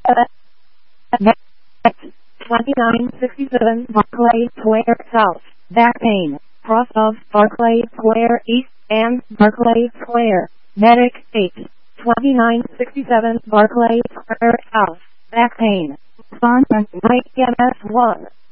2967 Barclay Square South, back pain, cross of Barclay Square East and Barclay Square, medic 8, 2967 Barclay Square South, back pain, Response, Mike MS 1.